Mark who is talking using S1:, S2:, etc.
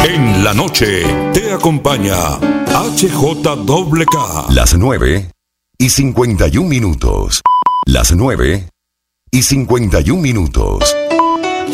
S1: En la noche te acompaña HJWK.
S2: Las 9:51. Las 9:51.